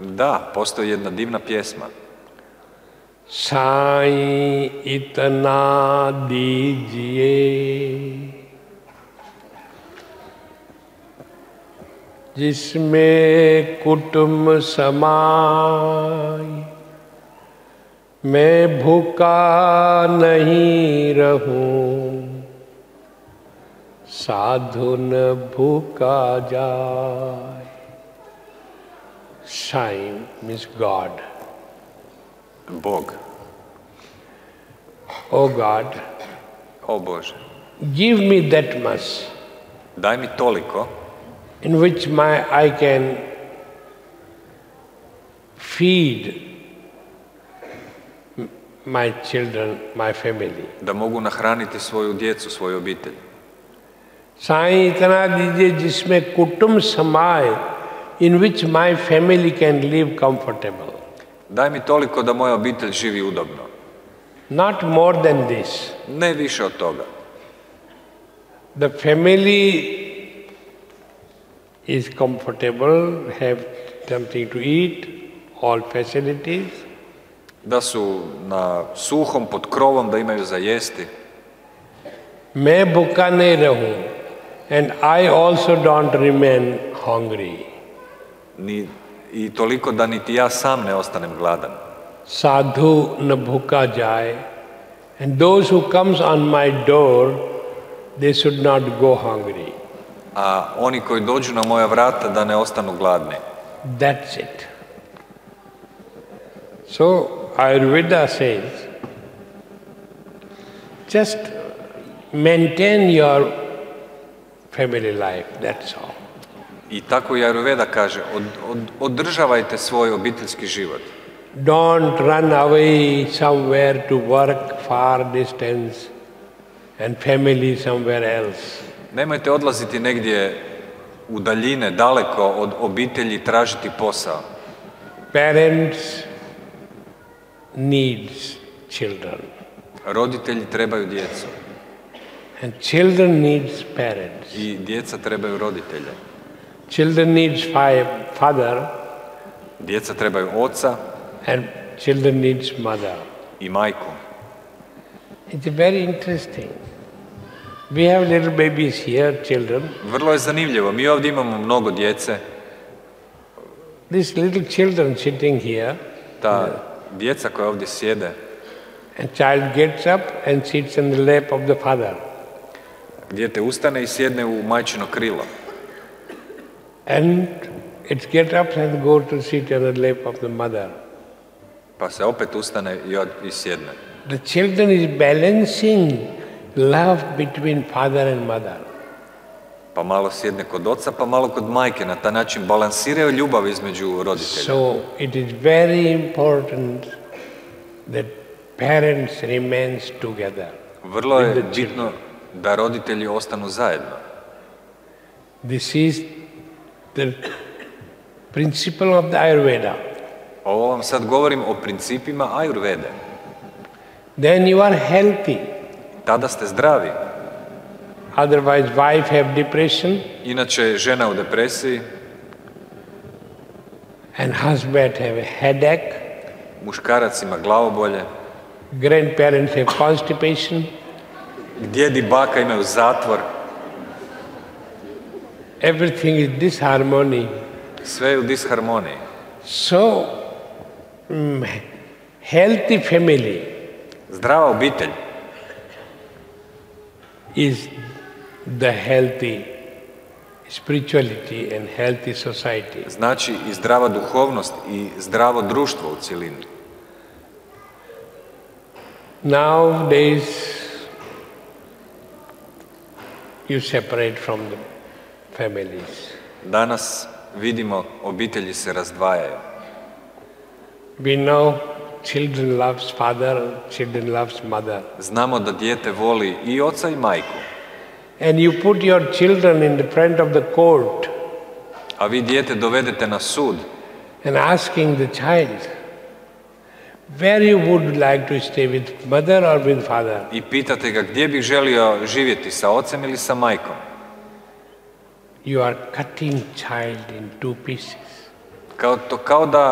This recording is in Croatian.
Da, postoji jedna divna pjesma. Sai इतना दीजिए जिसमें कुटुंब समाए, मैं भूखा नहीं रहूं, साधु न भूखा जाए. Sai means God. Bog. Oh God, O Bože, give me that much daj mi toliko in which I can feed my children, my family. da mogu nahraniti svoju djecu, svoju obitelj. Sai इतना दीजिए जिसमें कुटुंब समाए, in which my family can live comfortable. Daj mi toliko da moja obitelj živi udobno. Not more than this. Ne više od toga. The family is comfortable, have something to eat, all facilities. Da su na suhom pod krovom, da imaju za jesti. मैं भूखा नहीं रहूं, and I also don't remain hungry. I toliko da niti ja sam ne ostanem gladan. Sadhu na bhuka jaye, and those who comes on my door, they should not go hungry. A oni koji dođu na moja vrata da ne ostanu gladni. That's it. So Ayurveda says, just maintain your family life, that's all. I tako i Ayurveda kaže, održavajte svoj obiteljski život. Don't run away somewhere to work far distance and family somewhere else. Nemojte odlaziti negdje u daljine, daleko od obitelji, tražiti posao. Parents needs children. Roditelji trebaju djecu. And children needs parents. I djeca trebaju roditelje. Children needs father. Djeca trebaju oca. And children needs mother. I majku. It's very interesting. We have little babies here, children. Vrlo je zanimljivo. Mi ovdje imamo mnogo djece. These little children sitting here. Ta djeca koja ovdje sjede. And child gets up and sits in the lap of the father. Dijete ustane i sjedne u majčino krilo. And it gets up and goes to sit in the lap of the mother. Pa se opet ustane i sjedne. The children is balancing love between father and mother. Pa malo sjedne kod oca, pa malo kod majke. Na taj način balansiraju ljubav između roditelja. So it is very important that parents remains together. Vrlo je bitno da roditelji ostanu zajedno. This is the principle of the Ayurveda. Ovo vam sad govorim o principima Ayurvede. Then you are healthy. Tada ste zdravi. Otherwise wife have depression. Inače je žena u depresiji. And husband have a headache. Muškarac ima glavobolje. Grandparents have constipation. Djed i baka imaju zatvor. Everything is disharmony. Sve je u disharmoniji. So, healthy family zdrava obitelj is the healthy spirituality and healthy society. Znači i zdrava duhovnost i zdravo društvo u cjelini. Nowadays, you separate from the families. Danas vidimo obitelji se razdvajaju. We know children loves father, children loves mother. Znamo da dijete voli i oca i majku. And you put your children in the front of the court. A vi dijete dovedete na sud. And asking the child, where you would like to stay, with mother or with father? I pitate ga gdje bih želio živjeti, sa ocem ili sa majkom. You are cutting child in two pieces. Kao da